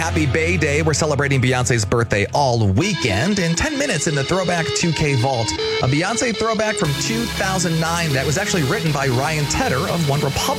Happy Bay Day. We're celebrating Beyonce's birthday all weekend. In 10 minutes in the Throwback 2K Vault, a Beyonce throwback from 2009 that was actually written by Ryan Tedder of OneRepublic.